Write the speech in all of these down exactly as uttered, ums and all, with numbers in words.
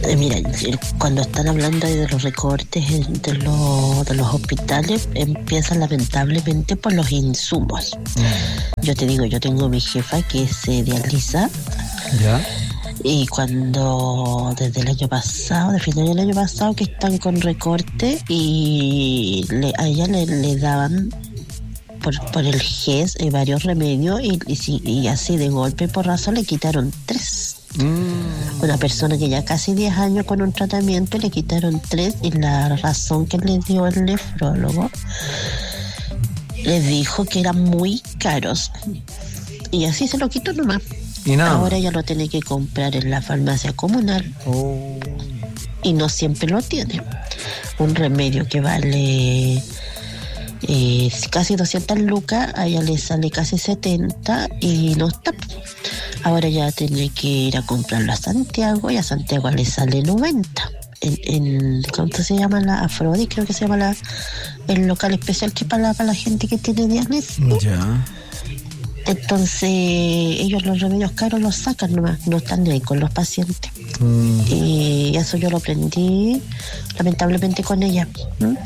Eh, mira, cuando están hablando de los recortes de los, de los hospitales, empiezan lamentablemente por los insumos. Mm. Yo te digo, yo tengo a mi jefa que se dializa. ¿Ya? Y cuando desde el año pasado, de final del año pasado, que están con recorte y le, a ella le, le daban por, por el G E S eh, varios remedios y, y, y así de golpe por razón le quitaron tres. Mm. Una persona que ya casi diez años con un tratamiento le quitaron tres y la razón que le dio el nefrólogo les dijo que eran muy caros y así se lo quitó nomás. Y nada. Ahora ya lo tiene que comprar en la farmacia comunal. Oh. Y no siempre lo tiene. Un remedio que vale eh, casi doscientas lucas, a ella le sale casi setenta y no está. Ahora ya tiene que ir a comprarlo a Santiago y a Santiago le sale noventa. En, en ¿cómo se llama? La Afrodis, creo que se llama la, el local especial que es para, para la gente que tiene diabetes. Ya. Entonces ellos los remedios caros los sacan nomás, no están ahí con los pacientes. Mm. Y eso yo lo aprendí lamentablemente con ella. ¿Mm?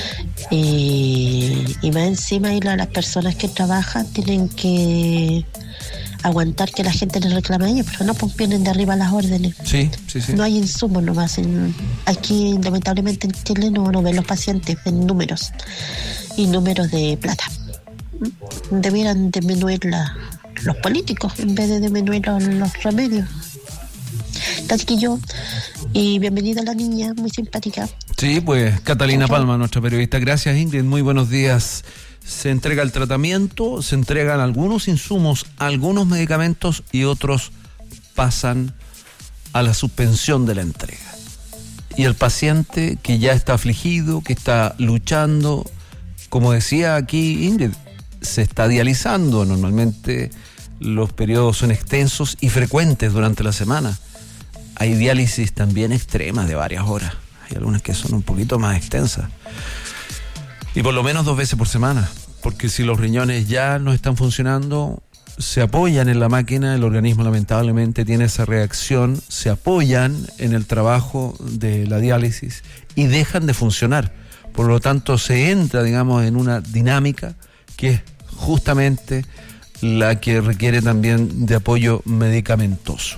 Y, y más encima y la, las personas que trabajan tienen que aguantar que la gente les reclame a ellos, pero no pues vienen de arriba las órdenes. Sí, sí, sí. No hay insumos nomás. En, aquí lamentablemente en Chile no, no ven los pacientes, ven números y números de plata. Debieran disminuir la, los políticos en vez de disminuir los, los remedios. Así que yo, y bienvenida a la niña, muy simpática. Sí, pues Catalina Ocho. Palma, nuestra periodista. Gracias, Ingrid, muy buenos días. Se entrega el tratamiento, se entregan algunos insumos, algunos medicamentos y otros pasan a la suspensión de la entrega. Y el paciente que ya está afligido, que está luchando, como decía aquí Ingrid, se está dializando. Normalmente los periodos son extensos y frecuentes durante la semana. Hay diálisis también extremas de varias horas. Hay algunas que son un poquito más extensas. Y por lo menos dos veces por semana. Porque si los riñones ya no están funcionando, se apoyan en la máquina, el organismo lamentablemente tiene esa reacción, se apoyan en el trabajo de la diálisis y dejan de funcionar. Por lo tanto, se entra, digamos, en una dinámica que es justamente la que requiere también de apoyo medicamentoso.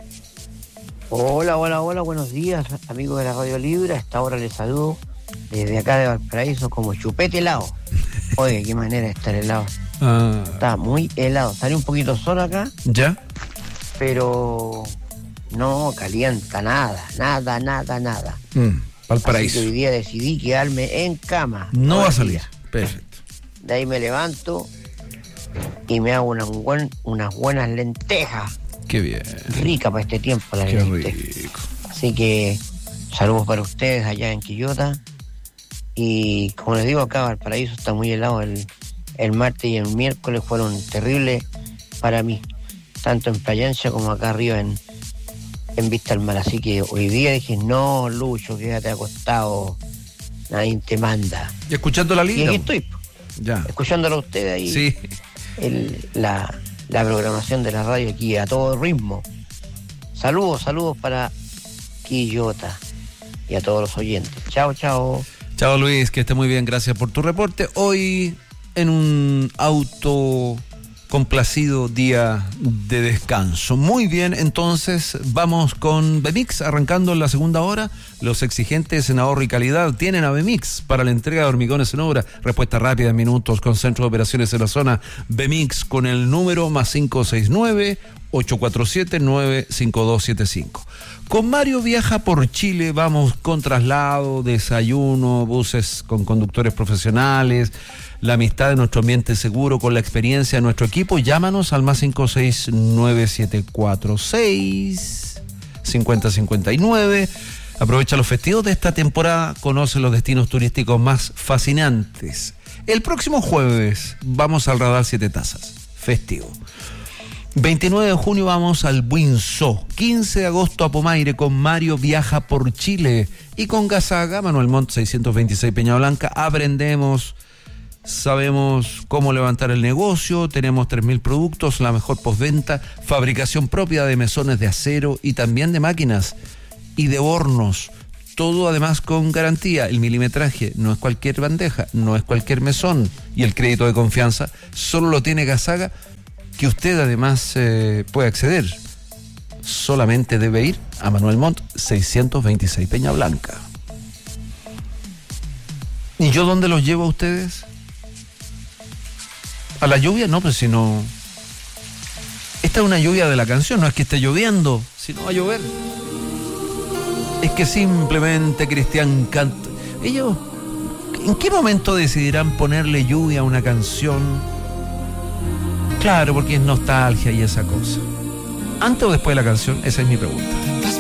Hola, hola, hola, buenos días, amigos de la Radio Libre. A esta hora les saludo desde acá de Valparaíso como chupete helado. Oye, qué manera de estar helado. Ah. Está muy helado. Sale un poquito solo acá. ¿Ya? Pero no calienta nada, nada, nada, nada. Mm. Valparaíso. Así que hoy día decidí quedarme en cama. No va a salir. Perfecto. De ahí me levanto y me hago unas, buen, unas buenas lentejas. Qué bien. Rica para este tiempo la Qué lenteja. Rico. Así que saludos para ustedes allá en Quillota. Y como les digo, acá Valparaíso está muy helado. El, el martes y el miércoles fueron terribles para mí, tanto en Playancia como acá arriba en en Vista al Mar. Así que hoy día dije, no, Lucho, quédate acostado, nadie te manda. ¿Y escuchando la línea? Y aquí estoy, ya. escuchándolo a usted ahí. Sí. El, la, la programación de la radio aquí a todo ritmo. Saludos, saludos para Quillota y a todos los oyentes. Chao, chao. Chao, Luis, que esté muy bien, gracias por tu reporte. Hoy en un auto complacido día de descanso. Muy bien, entonces vamos con Bemix, arrancando en la segunda hora. Los exigentes en ahorro y calidad tienen a Bemix para la entrega de hormigones en obra. Respuesta rápida en minutos con centro de operaciones en la zona. Bemix con el número más cinco seis nueve, ocho cuatro siete, nueve cinco dos siete cinco. Con Mario Viaja por Chile vamos con traslado, desayuno, buses con conductores profesionales, la amistad de nuestro ambiente seguro con la experiencia de nuestro equipo. Llámanos al más cinco seis nueve siete cuatro seis cinco cero cinco nueve. Aprovecha los festivos de esta temporada, conoce los destinos turísticos más fascinantes. El próximo jueves vamos al Radar Siete Tazas, festivo. veintinueve de junio vamos al Buinzó, quince de agosto a Pomaire con Mario Viaja por Chile y con Gazaga, Manuel Montt seiscientos veintiséis Peña Blanca. Aprendemos, sabemos cómo levantar el negocio, tenemos tres mil productos, la mejor postventa, fabricación propia de mesones de acero y también de máquinas. y de hornos. Todo además con garantía. El milimetraje no es cualquier bandeja, no es cualquier mesón. Y el crédito de confianza solo lo tiene Gasaga, que usted además eh, puede acceder. Solamente debe ir a Manuel Montt seiscientos veintiséis Peña Blanca. ¿Y yo dónde los llevo a ustedes? ¿A la lluvia? No, pues si no... Esta es una lluvia de la canción, no es que esté lloviendo, si no va a llover. Es que simplemente Cristian canta. Ellos, ¿en qué momento decidirán ponerle lluvia a una canción? Claro, porque es nostalgia y esa cosa. ¿Antes o después de la canción? Esa es mi pregunta.